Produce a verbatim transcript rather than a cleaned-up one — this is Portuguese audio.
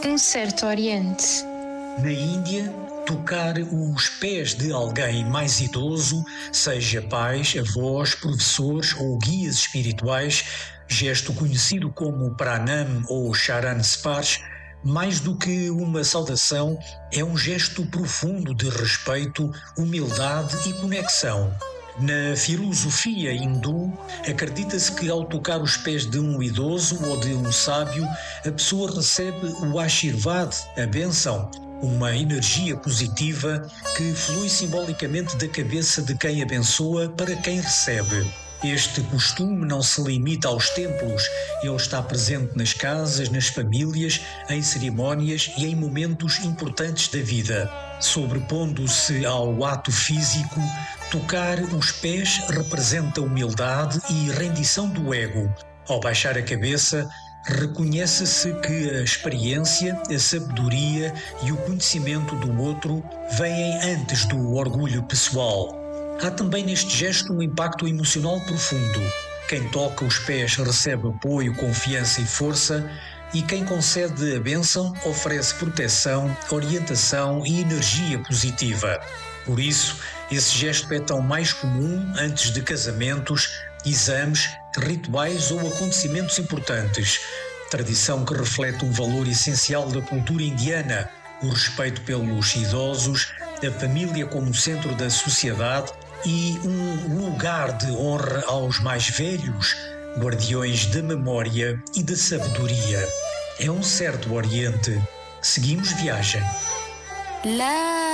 Um certo Oriente. Na Índia, tocar os pés de alguém mais idoso, seja pais, avós, professores ou guias espirituais, gesto conhecido como Pranam ou Charan Sparsh, mais do que uma saudação, é um gesto profundo de respeito, humildade e conexão. Na filosofia hindu, acredita-se que ao tocar os pés de um idoso ou de um sábio, a pessoa recebe o Ashirvad, a bênção, uma energia positiva que flui simbolicamente da cabeça de quem abençoa para quem recebe. Este costume não se limita aos templos, ele está presente nas casas, nas famílias, em cerimónias e em momentos importantes da vida. Sobrepondo-se ao ato físico, tocar os pés representa humildade e rendição do ego. Ao baixar a cabeça, reconhece-se que a experiência, a sabedoria e o conhecimento do outro vêm antes do orgulho pessoal. Há também neste gesto um impacto emocional profundo. Quem toca os pés recebe apoio, confiança e força, e quem concede a bênção oferece proteção, orientação e energia positiva. Por isso, esse gesto é tão mais comum antes de casamentos, exames, rituais ou acontecimentos importantes. Tradição que reflete um valor essencial da cultura indiana, o respeito pelos idosos, a família como centro da sociedade e um lugar de honra aos mais velhos, guardiões da memória e da sabedoria. É um certo Oriente. Seguimos viagem. La